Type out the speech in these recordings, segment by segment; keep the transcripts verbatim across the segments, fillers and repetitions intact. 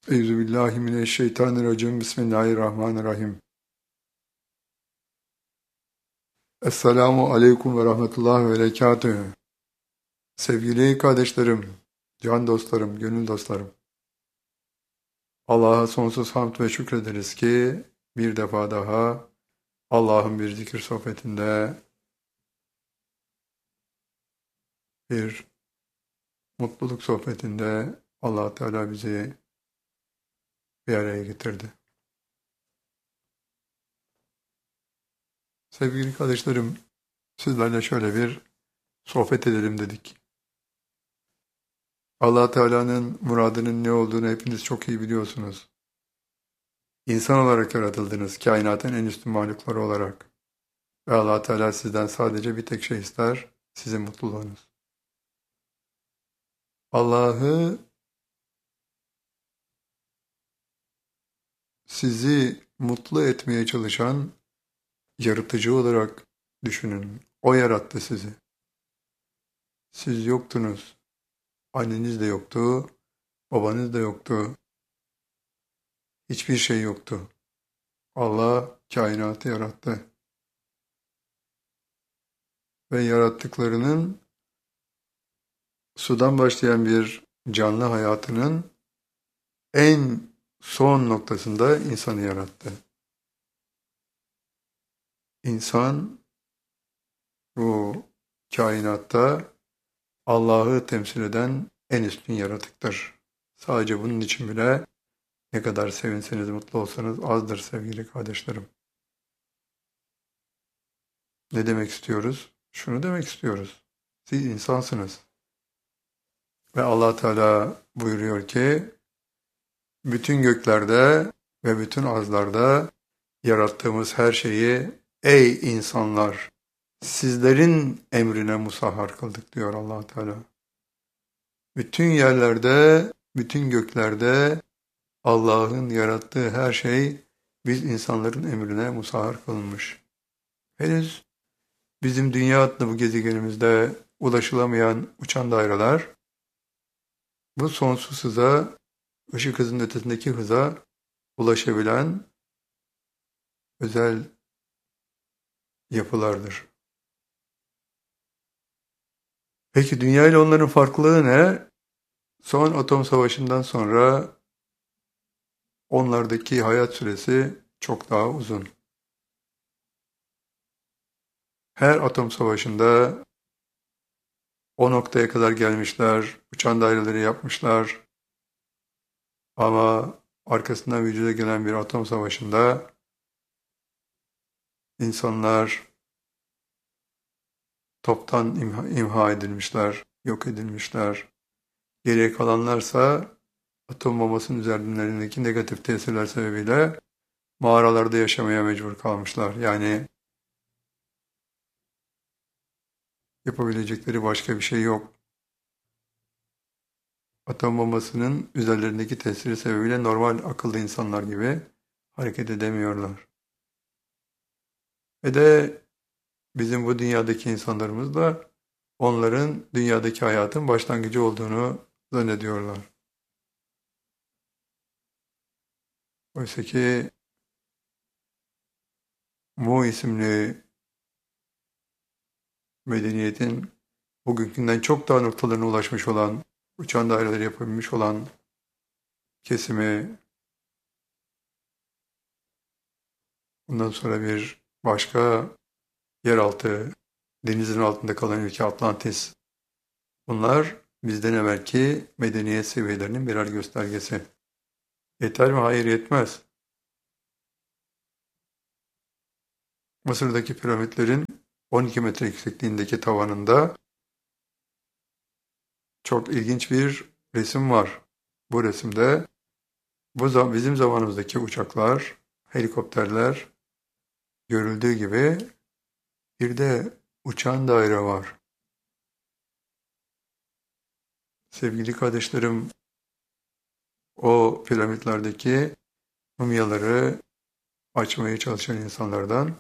Euzubillahimineşşeytanirracim. Bismillahirrahmanirrahim. Esselamu aleyküm ve rahmetullahi ve berekatühü. Sevgili kardeşlerim, can dostlarım, gönül dostlarım. Allah'a sonsuz hamd ve şükrederiz ki bir defa daha Allah'ın bir zikir sohbetinde, bir mutluluk sohbetinde Allah Teala bizi bir araya getirdi. Sevgili kardeşlerim, sizlerle şöyle bir sohbet edelim dedik. Allah Teala'nın muradının ne olduğunu hepiniz çok iyi biliyorsunuz. İnsan olarak yaratıldınız, kainatın en üstün mahlukları olarak. Ve Allah Teala sizden sadece bir tek şey ister, sizin mutluluğunuz. Allah'ı sizi mutlu etmeye çalışan yaratıcı olarak düşünün. O yarattı sizi. Siz yoktunuz. Anneniz de yoktu, babanız da yoktu. Hiçbir şey yoktu. Allah kainatı yarattı. Ve yarattıklarının sudan başlayan bir canlı hayatının en son noktasında insanı yarattı. İnsan bu kainatta Allah'ı temsil eden en üstün yaratıktır. Sadece bunun için bile ne kadar sevinseniz, mutlu olsanız azdır sevgili kardeşlerim. Ne demek istiyoruz? Şunu demek istiyoruz. Siz insansınız. Ve Allah Teala buyuruyor ki, bütün göklerde ve bütün arzlarda yarattığımız her şeyi, ey insanlar, sizlerin emrine musahhar kıldık diyor Allah Teala. Bütün yerlerde, bütün göklerde Allah'ın yarattığı her şey biz insanların emrine musahhar kılınmış. Henüz bizim dünya adlı bu gezegenimizde ulaşılamayan uçan daireler, bu sonsuz hıza, ışık hızının ötesindeki hıza ulaşabilen özel yapılardır. Peki dünya ile onların farklılığı ne? Son atom savaşından sonra onlardaki hayat süresi çok daha uzun. Her atom savaşında o noktaya kadar gelmişler, uçan daireleri yapmışlar. Ama arkasından vücuda gelen bir atom savaşında insanlar toptan imha, imha edilmişler, yok edilmişler. Geriye kalanlarsa atom bombasının üzerlerindeki negatif tesirler sebebiyle mağaralarda yaşamaya mecbur kalmışlar. Yani yapabilecekleri başka bir şey yok. Atom bombasının üzerlerindeki tesiri sebebiyle normal akıllı insanlar gibi hareket edemiyorlar. Ve de bizim bu dünyadaki insanlarımız da onların dünyadaki hayatın başlangıcı olduğunu zannediyorlar. Oysa ki Mu isimli medeniyetin bugünkünden çok daha noktalarına ulaşmış olan, uçan daireleri yapabilmiş olan kesimi, bundan sonra bir başka yeraltı, denizin altında kalan ülke Atlantis. Bunlar bizden evvelki medeniyet seviyelerinin birer göstergesi. Yeter mi? Hayır, yetmez. Mısır'daki piramitlerin on iki metre yüksekliğindeki tavanında çok ilginç bir resim var. Bu resimde bu bizim zamanımızdaki uçaklar, helikopterler görüldüğü gibi bir de uçan daire var. Sevgili kardeşlerim, o piramitlerdeki mumyaları açmaya çalışan insanlardan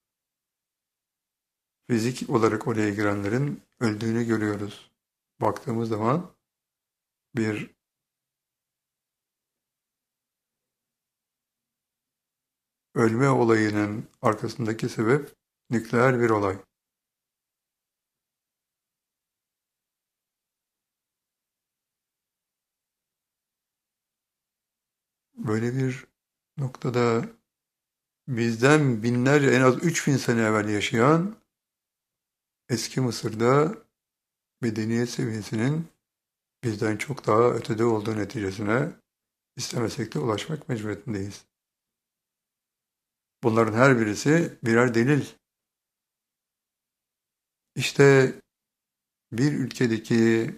fizik olarak oraya girenlerin öldüğünü görüyoruz. Baktığımız zaman bir ölme olayının arkasındaki sebep nükleer bir olay. Böyle bir noktada bizden binlerce, en az üç bin sene evvel yaşayan eski Mısır'da medeniyet seviyesinin bizden çok daha ötede olduğu neticesine istemesek de ulaşmak mecburiyetindeyiz. Bunların her birisi birer delil. İşte bir ülkedeki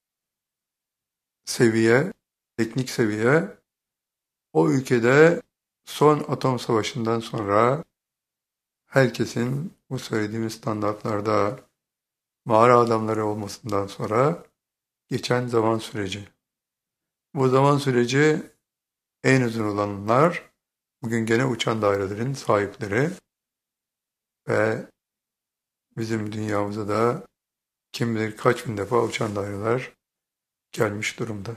seviye, teknik seviye, o ülkede son atom savaşından sonra herkesin bu söylediğimiz standartlarda mağara adamları olmasından sonra geçen zaman süreci. Bu zaman süreci en uzun olanlar bugün gene uçan dairelerin sahipleri ve bizim dünyamıza da kim bilir kaç bin defa uçan daireler gelmiş durumda.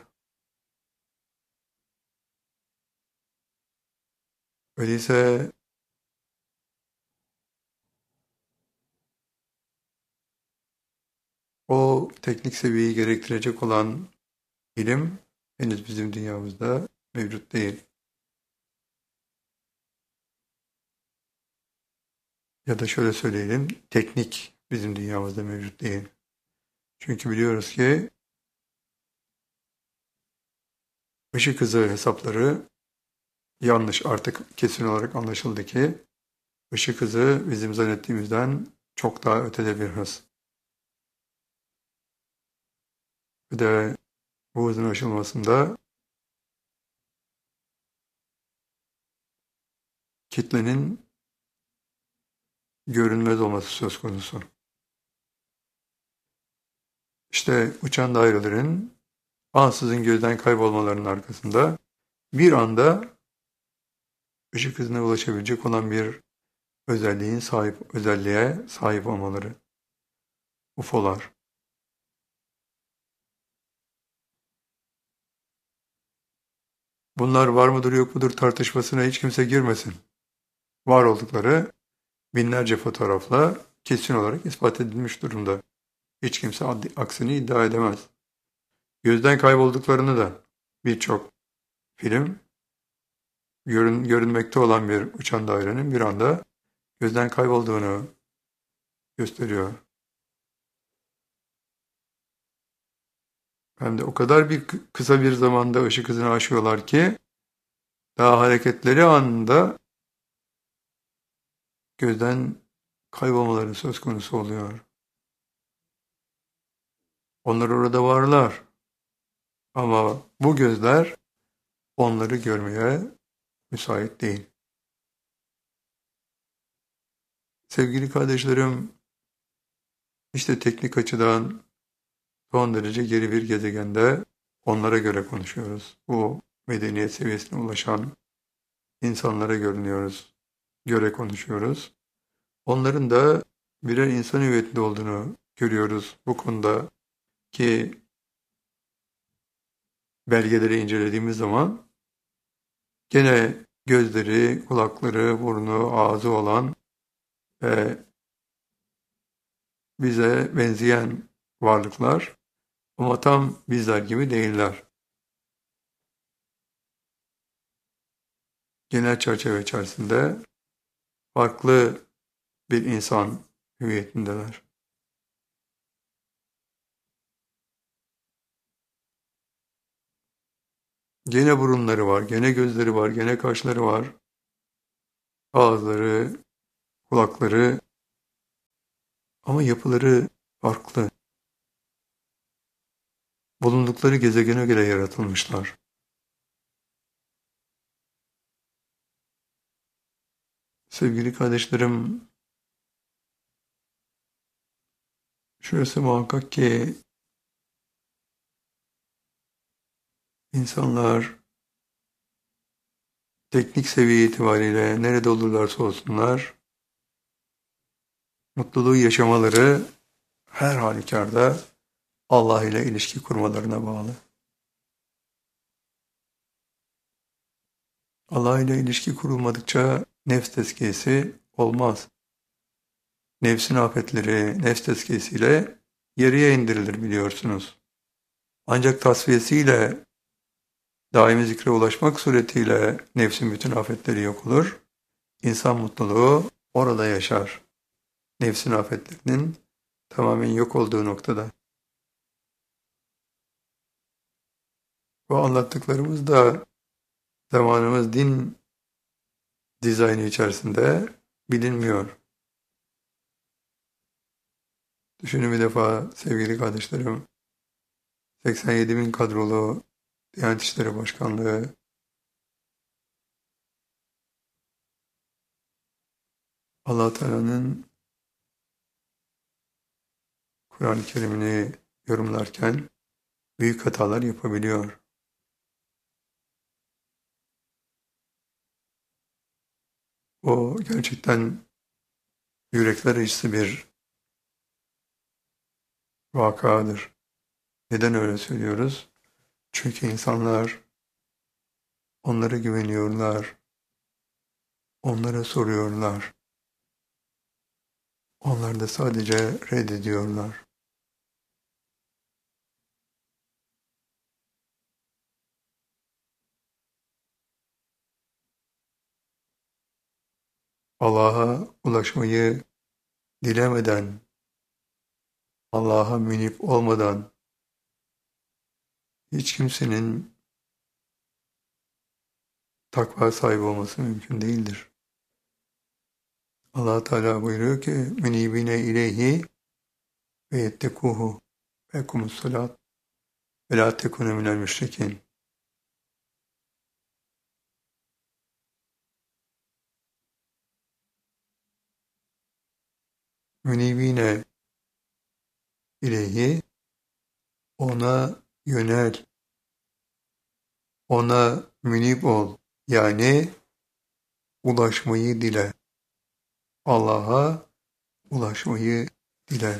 Öyleyse o teknik seviyeyi gerektirecek olan ilim henüz bizim dünyamızda mevcut değil. Ya da şöyle söyleyelim, teknik bizim dünyamızda mevcut değil. Çünkü biliyoruz ki ışık hızı hesapları yanlış, artık kesin olarak anlaşıldı ki ışık hızı bizim zannettiğimizden çok daha ötede bir hız. Bir de bu hızın aşılmasında kitlenin görünmez olması söz konusu. İşte uçan dairelerin ansızın gözden kaybolmalarının arkasında bir anda ışık hızına ulaşabilecek olan bir özelliğin sahip, özelliğe sahip olmaları. U F O'lar. Bunlar var mıdır yok mudur tartışmasına hiç kimse girmesin. Var oldukları binlerce fotoğrafla kesin olarak ispat edilmiş durumda. Hiç kimse aksini iddia edemez. Gözden kaybolduklarını da birçok film görün, görünmekte olan bir uçan dairenin bir anda gözden kaybolduğunu gösteriyor. Hem de o kadar bir kısa bir zamanda ışık hızını aşıyorlar ki daha hareketleri anında gözden kaybolmaları söz konusu oluyor. Onlar orada varlar. Ama bu gözler onları görmeye müsait değil. Sevgili kardeşlerim, işte teknik açıdan son derece geri bir gezegende onlara göre konuşuyoruz. Bu medeniyet seviyesine ulaşan insanlara görünüyoruz, göre konuşuyoruz. Onların da birer insan hüviyetinde olduğunu görüyoruz bu konuda ki belgeleri incelediğimiz zaman gene gözleri, kulakları, burnu, ağzı olan ve bize benzeyen varlıklar ama tam bizler gibi değiller. Genel çerçeve içerisinde farklı bir insan hüviyetindeler. Gene burunları var, gene gözleri var, gene kaşları var, ağızları, kulakları ama yapıları farklı. Bulundukları gezegene göre yaratılmışlar. Sevgili kardeşlerim, şurası muhakkak ki insanlar teknik seviye itibariyle nerede olurlarsa olsunlar, mutluluğu yaşamaları her halükarda Allah ile ilişki kurmalarına bağlı. Allah ile ilişki kurulmadıkça nefs tezkiyesi olmaz. Nefsin afetleri nefs tezkiyesiyle geriye indirilir biliyorsunuz. Ancak tasfiyesiyle, daimi zikre ulaşmak suretiyle nefsin bütün afetleri yok olur. İnsan mutluluğu orada yaşar. Nefsin afetlerinin tamamen yok olduğu noktada. Bu anlattıklarımız da zamanımız din dizaynı içerisinde bilinmiyor. Düşünün bir defa sevgili kardeşlerim, seksen yedi bin kadrolu Diyanet İşleri Başkanlığı, Allah Teala'nın Kur'an-ı Kerim'ini yorumlarken büyük hatalar yapabiliyor. O gerçekten yürekler acısı bir vakadır. Neden öyle söylüyoruz? Çünkü insanlar onlara güveniyorlar, onlara soruyorlar. Onlar da sadece reddediyorlar. Allah'a ulaşmayı dilemeden, Allah'a münip olmadan hiç kimsenin takva sahibi olması mümkün değildir. Allah Teala buyuruyor ki münibine ileyhi ve yettekuhu ve ekumus salat ve la tekunu minel müşrikin. Münibine ileyhi, ona yönel, ona münip ol. Yani ulaşmayı dile. Allah'a ulaşmayı dile.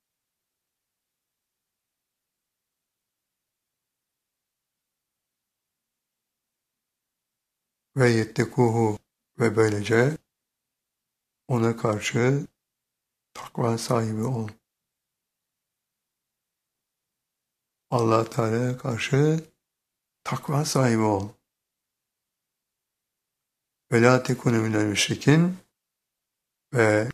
Ve yettekuhu, ve böylece ona karşı takva sahibi ol. Allah Teala'ya karşı takva sahibi ol. Ve la tekunu minel müşrikin, ve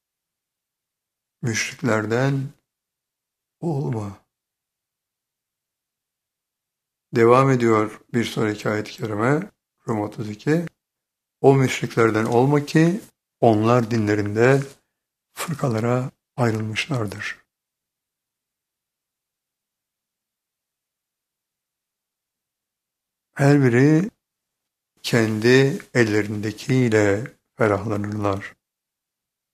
müşriklerden olma. Devam ediyor bir sonraki ayet-i kerime, Rum otuz iki. O müşriklerden olma ki onlar dinlerinde fırkalara ayrılmışlardır. Her biri kendi ellerindekiyle ferahlanırlar.